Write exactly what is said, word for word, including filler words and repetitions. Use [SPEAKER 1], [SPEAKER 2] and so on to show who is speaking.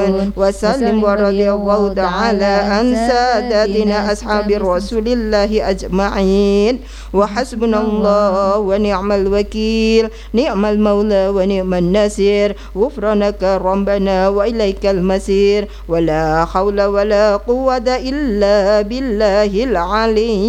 [SPEAKER 1] وسلم ورضي الله تعالى عن ساداتنا أصحاب رسول الله أجمعين وحسبنا الله ونعم الوكيل نعم المولى ونعم النصير غفرانك ربنا وإليك المصير ولا حول ولا قوة إلا بالله العلي